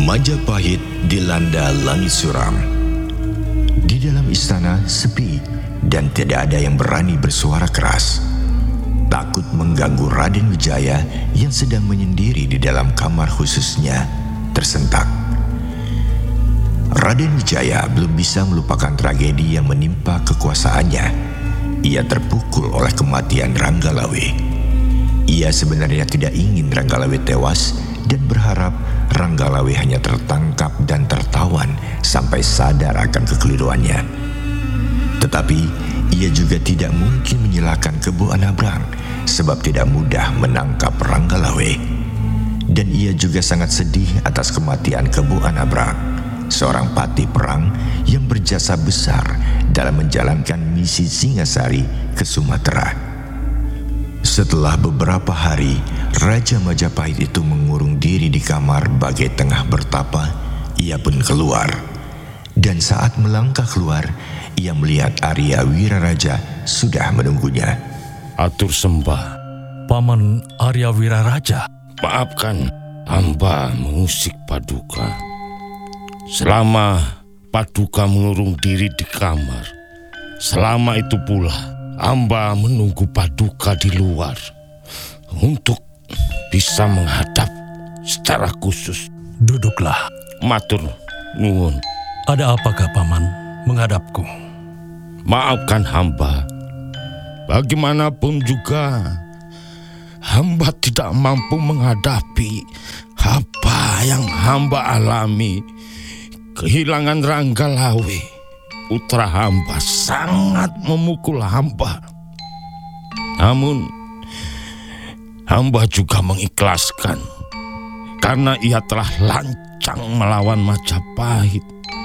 Majapahit dilanda langit suram. Di dalam istana sepi dan tidak ada yang berani bersuara keras. Takut mengganggu Raden Wijaya yang sedang menyendiri di dalam kamar khususnya tersentak. Raden Wijaya belum bisa melupakan tragedi yang menimpa kekuasaannya. Ia terpukul oleh kematian Ranggalawe. Ia sebenarnya tidak ingin Ranggalawe tewas dan berharap Ranggalawe hanya tertangkap dan tertawan sampai sadar akan kekeliruannya. Tetapi ia juga tidak mungkin menyalahkan Kebo Anabrang sebab tidak mudah menangkap Ranggalawe. Dan ia juga sangat sedih atas kematian Kebo Anabrang, seorang patih perang yang berjasa besar dalam menjalankan misi Singasari ke Sumatera. Setelah beberapa hari, Raja Majapahit itu mengurung diri di kamar bagai tengah bertapa. Ia pun keluar. Dan saat melangkah keluar, ia melihat Arya Wiraraja sudah menunggunya. Atur sembah, Paman Arya Wiraraja. Maafkan, hamba mengusik Paduka. Selama Paduka mengurung diri di kamar, selama itu pula hamba menunggu Paduka di luar untuk bisa menghadap secara khusus. Duduklah. Matur nuwun. Ada apakah Paman menghadapku? Maafkan hamba. Bagaimanapun juga hamba tidak mampu menghadapi apa yang hamba alami. Kehilangan Ranggalawe, putra hamba, sangat memukul hamba. Namun hamba juga mengikhlaskan karena ia telah lancang melawan Majapahit.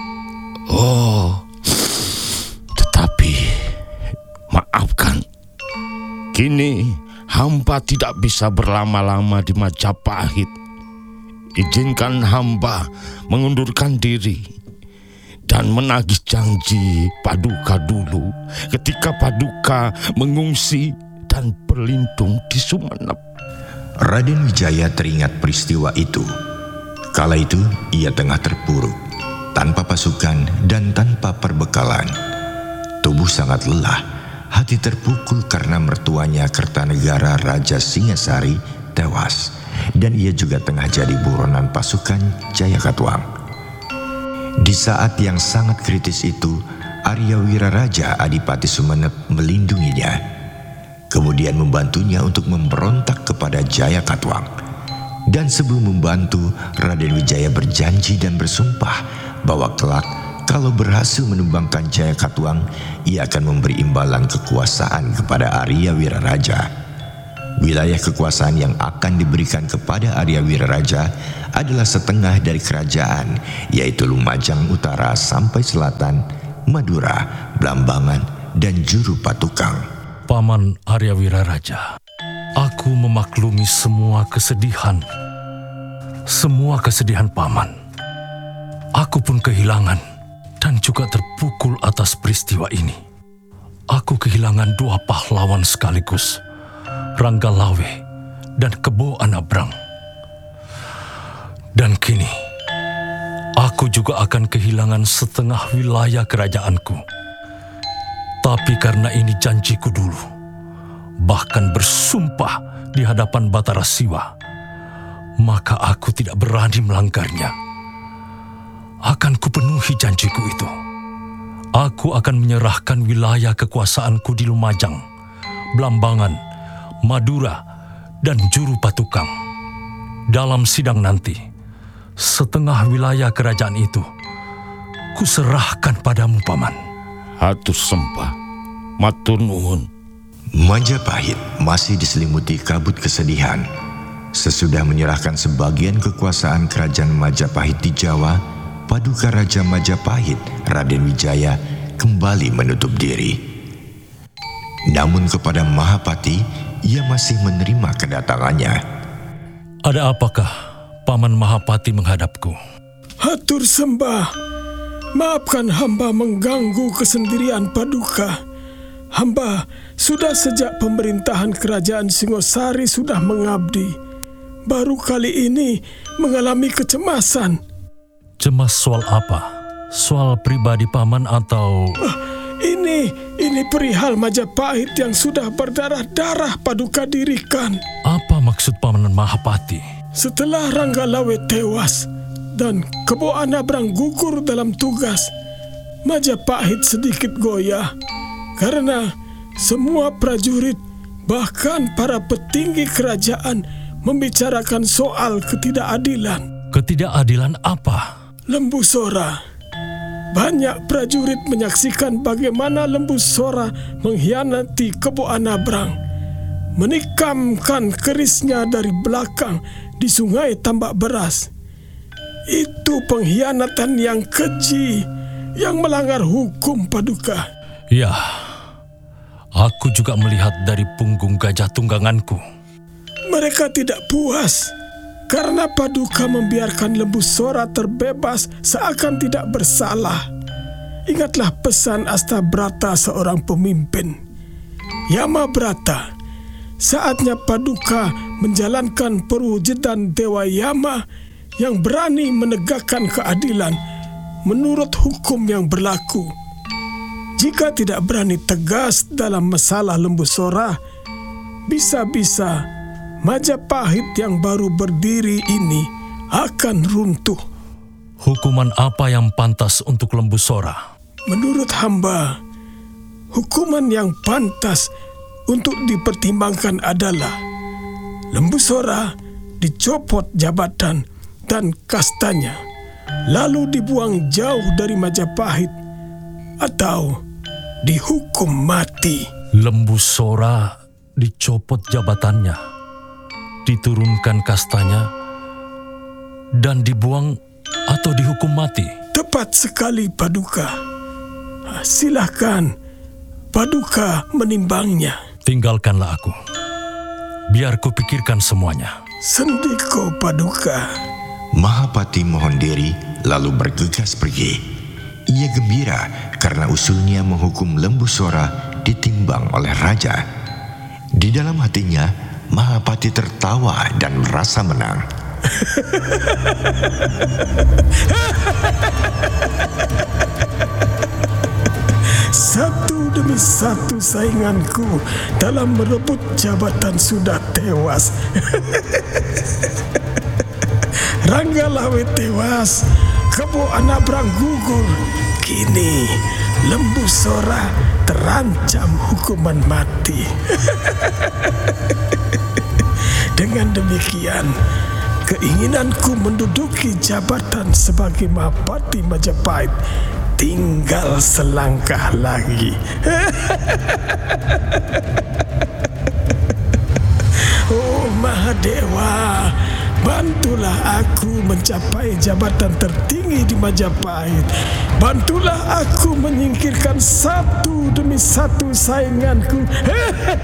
Tetapi maafkan, kini hamba tidak bisa berlama-lama di Majapahit. Izinkan hamba mengundurkan diri dan menagih janji Paduka dulu ketika Paduka mengungsi dan berlindung di Sumenep. Raden Wijaya teringat peristiwa itu. Kala itu ia tengah terpuruk, tanpa pasukan dan tanpa perbekalan. Tubuh sangat lelah, hati terpukul karena mertuanya Kertanegara Raja Singasari tewas, dan ia juga tengah jadi buronan pasukan Jayakatwang. Di saat yang sangat kritis itu, Arya Wiraraja Adipati Sumenep melindunginya, kemudian membantunya untuk memberontak kepada Jayakatwang. Dan sebelum membantu, Raden Wijaya berjanji dan bersumpah bahwa kelak kalau berhasil menumbangkan Jayakatwang, ia akan memberi imbalan kekuasaan kepada Arya Wiraraja. Wilayah kekuasaan yang akan diberikan kepada Arya Wiraraja adalah setengah dari kerajaan, yaitu Lumajang Utara sampai selatan, Madura, Blambangan, dan Juru Patukang. Paman Arya Wiraraja, aku memaklumi semua kesedihan Paman. Aku pun kehilangan dan juga terpukul atas peristiwa ini. Aku kehilangan dua pahlawan sekaligus, Ranggalawe dan Kebo Anabrang. Dan kini, aku juga akan kehilangan setengah wilayah kerajaanku. Tapi karena ini janjiku dulu, bahkan bersumpah di hadapan Batara Siwa, maka aku tidak berani melanggarnya. Akan kupenuhi janjiku itu. Aku akan menyerahkan wilayah kekuasaanku di Lumajang, Blambangan, Madura, dan Juru Patukang. Dalam sidang nanti, setengah wilayah kerajaan itu kuserahkan padamu, Paman. Atur sembah, matur nuwun. Majapahit masih diselimuti kabut kesedihan. Sesudah menyerahkan sebagian kekuasaan kerajaan Majapahit di Jawa, Paduka Raja Majapahit, Raden Wijaya, kembali menutup diri. Namun kepada Mahapati, ia masih menerima kedatangannya. Ada apakah Paman Mahapati menghadapku? Hatur sembah, maafkan hamba mengganggu kesendirian Paduka. Hamba sudah sejak pemerintahan kerajaan Singosari sudah mengabdi. Baru kali ini mengalami kecemasan. Cemas soal apa? Soal pribadi paman atau... Ini perihal Majapahit yang sudah berdarah-darah Paduka dirikan. Apa maksud Paman Mahapati? Setelah Ranggalawe tewas dan Kebo Anabrang gugur dalam tugas, Majapahit sedikit goyah karena semua prajurit bahkan para petinggi kerajaan membicarakan soal ketidakadilan. Ketidakadilan apa? Lembu Sora. Banyak prajurit menyaksikan bagaimana Lembu Sora mengkhianati Kebo Anabrang, menikamkan kerisnya dari belakang di Sungai Tambak Beras. Itu pengkhianatan yang keji, yang melanggar hukum, Paduka. Ya, aku juga melihat dari punggung gajah tungganganku. Mereka tidak puas karena Paduka membiarkan Lembu Sora terbebas seakan tidak bersalah. Ingatlah pesan Astabrata, seorang pemimpin. Yama Brata, saatnya Paduka menjalankan perwujudan Dewa Yama yang berani menegakkan keadilan menurut hukum yang berlaku. Jika tidak berani tegas dalam masalah Lembu Sora, bisa-bisa Majapahit yang baru berdiri ini akan runtuh. Hukuman apa yang pantas untuk Lembu Sora? Menurut hamba, hukuman yang pantas untuk dipertimbangkan adalah Lembu Sora dicopot jabatan dan kastanya, lalu dibuang jauh dari Majapahit atau dihukum mati. Lembu Sora dicopot jabatannya, diturunkan kastanya, dan dibuang atau dihukum mati. Tepat sekali, Paduka. Silahkan Paduka menimbangnya. Tinggalkanlah aku. Biar kupikirkan semuanya. Sendiko, Paduka. Mahapati mohon diri lalu bergegas pergi. Ia gembira karena usulnya menghukum Lembu Sora ditimbang oleh raja. Di dalam hatinya, Mahapati tertawa dan merasa menang. Satu demi satu sainganku dalam merebut jabatan sudah tewas. Ranggalawe tewas, Kebo Anabrang gugur. Kini Lembu Sora terancam hukuman mati. Dengan demikian, keinginanku menduduki jabatan sebagai Mahapati Majapahit tinggal selangkah lagi. Oh Mahadewa, bantulah aku mencapai jabatan tertinggi di Majapahit. Bantulah aku menyingkirkan satu demi satu sainganku.